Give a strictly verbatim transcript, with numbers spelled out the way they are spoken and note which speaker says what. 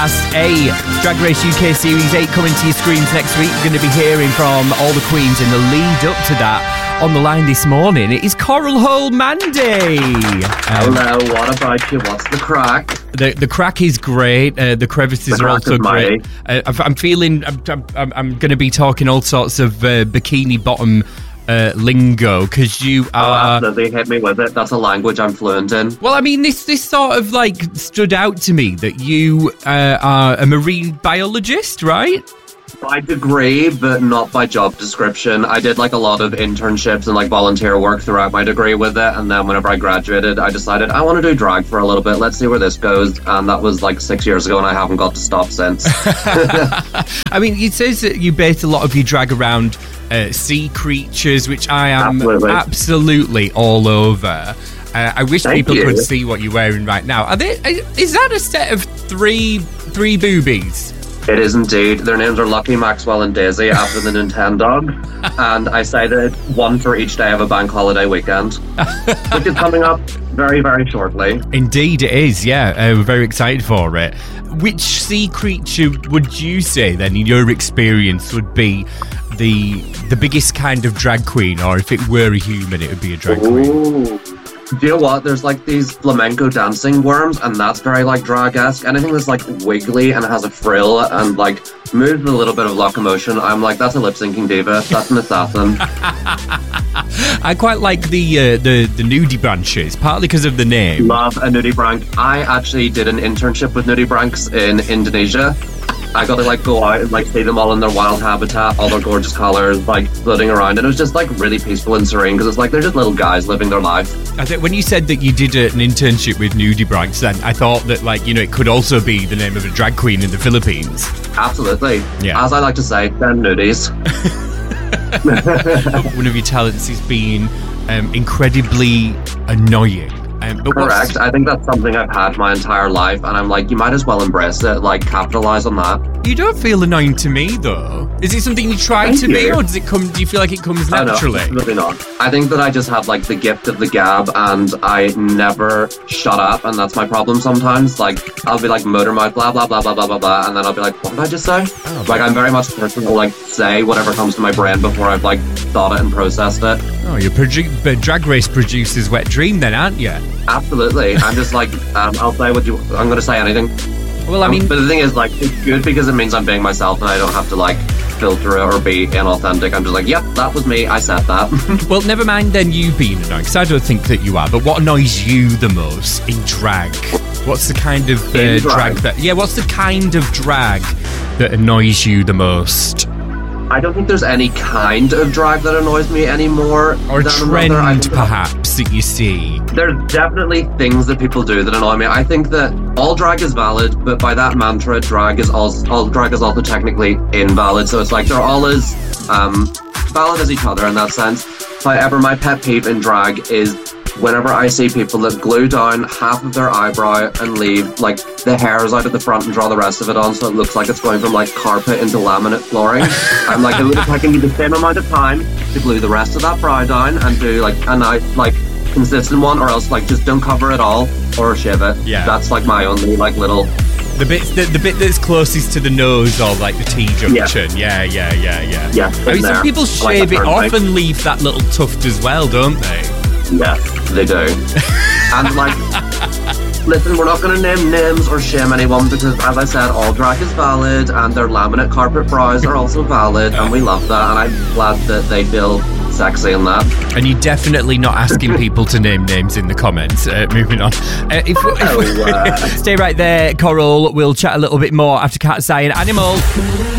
Speaker 1: As a Drag Race U K Series eight coming to your screens next week, you're going to be hearing from all the queens in the lead up to that. On the line this morning, it is Coral Hole Mandy. Um,
Speaker 2: Hello, what about you? What's the crack?
Speaker 1: The the crack is great. Uh, the crevices
Speaker 2: the
Speaker 1: are also great. Uh, I'm feeling. I'm, I'm, I'm going to be talking all sorts of uh, bikini bottom uh, lingo because you are.
Speaker 2: Oh, absolutely, hit me with it. That's a language I'm fluent in.
Speaker 1: Well, I mean, this this sort of like stood out to me that you uh, are a marine biologist, right?
Speaker 2: By degree, but not by job description. I did like a lot of internships and like volunteer work throughout my degree with it, and then whenever I graduated, I decided I want to do drag for a little bit. Let's see where this goes, and that was like six years ago, and I haven't got to stop since.
Speaker 1: I mean, it says that you base a lot of your drag around uh, sea creatures, which I am absolutely, absolutely all over. Uh, I wish
Speaker 2: Thank
Speaker 1: people
Speaker 2: you.
Speaker 1: could see what you're wearing right now. Are they? Is that a set of three three boobies?
Speaker 2: It is indeed. Their names are Lucky, Maxwell, and Daisy after the Nintendo. And I say that it's one for each day of a bank holiday weekend, which is coming up very, very shortly.
Speaker 1: Indeed, it is. Yeah, uh, we're very excited for it. Which sea creature would you say, then, in your experience, would be the the biggest kind of drag queen, or if it were a human, it would be a drag
Speaker 2: Ooh.
Speaker 1: queen?
Speaker 2: Do you know what? There's like these flamenco dancing worms, and that's very like drag-esque. Anything that's like wiggly and has a frill and like moves with a little bit of locomotion, I'm like, that's a lip-syncing diva. That's an assassin.
Speaker 1: I quite like the uh, the the nudie branches, partly because of the name.
Speaker 2: Love a nudie branch. I actually did an internship with nudie branches in Indonesia. I got to like go out and like see them all in their wild habitat, all their gorgeous colors, like floating around, and it was just like really peaceful and serene because it's like they're just little guys living their life.
Speaker 1: I think when you said that you did a, an internship with Nudibranch, then I thought that like you know it could also be the name of a drag queen in the Philippines.
Speaker 2: Absolutely.
Speaker 1: Yeah.
Speaker 2: As I like to say, them nudies.
Speaker 1: One of your talents is being um, incredibly annoying. Um, but
Speaker 2: Correct. I think that's something I've had my entire life, and I'm like, you might as well embrace it, like capitalize on that.
Speaker 1: You don't feel annoying to me, though. Is it something you try
Speaker 2: Thank
Speaker 1: to
Speaker 2: you.
Speaker 1: be, or does it come? Do you feel like it comes naturally?
Speaker 2: Oh, no, absolutely not. I think that I just have like the gift of the gab, and I never shut up, and that's my problem sometimes. Like I'll be like motor mouth, blah blah blah blah blah blah blah, and then I'll be like, what did I just say?
Speaker 1: Oh,
Speaker 2: like I'm very much the person who will like say whatever comes to my brain before I've like thought it and processed it.
Speaker 1: Oh, you're produ- but Drag Race producer's wet dream, then, aren't you?
Speaker 2: Absolutely. I'm just like, um, I'll say what you. I'm going to say anything.
Speaker 1: Well, I mean,
Speaker 2: um, but the thing is, like, it's good because it means I'm being myself, and I don't have to like filter it or be inauthentic. I'm just like, yep, that was me. I said that.
Speaker 1: Well, never mind then you being annoying, because I don't think that you are. But what annoys you the most in drag? What's the kind of uh,
Speaker 2: In
Speaker 1: drag
Speaker 2: drag?
Speaker 1: that? Yeah, what's the kind of drag that annoys you the most?
Speaker 2: I don't think there's any kind of drag that annoys me anymore.
Speaker 1: Or a
Speaker 2: than
Speaker 1: trend,
Speaker 2: another. I think that
Speaker 1: perhaps, that you see?
Speaker 2: There's definitely things that people do that annoy me. I think that all drag is valid, but by that mantra, drag is also all drag is also technically invalid. So it's like they're all as um, valid as each other in that sense. However, my pet peeve in drag is whenever I see people that glue down half of their eyebrow and leave like the hairs out at the front and draw the rest of it on so it looks like it's going from like carpet into laminate flooring. I'm like, it would have taken you the same amount of time to glue the rest of that brow down and do like a nice like consistent one, or else like just don't cover it all or shave it.
Speaker 1: Yeah.
Speaker 2: That's like my only like little
Speaker 1: The bit, the, the bit that's closest to the nose, or like the T-junction. Yeah, yeah, yeah, yeah.
Speaker 2: yeah.
Speaker 1: I mean,
Speaker 2: in
Speaker 1: some
Speaker 2: there.
Speaker 1: people
Speaker 2: I like
Speaker 1: shave
Speaker 2: that
Speaker 1: it
Speaker 2: turn
Speaker 1: off
Speaker 2: thing.
Speaker 1: and leave that little tuft as well, don't they?
Speaker 2: Yeah, they do. And like, listen, we're not going to name names or shame anyone because, as I said, all drag is valid, and their laminate carpet brows are also valid, and we love that. And I'm glad that they feel sexy in that.
Speaker 1: And you're definitely not asking people to name names in the comments. Uh, moving on. Uh, if, if,
Speaker 2: Oh, uh.
Speaker 1: Stay right there, Coral. We'll chat a little bit more after Cat's Eye and Animal.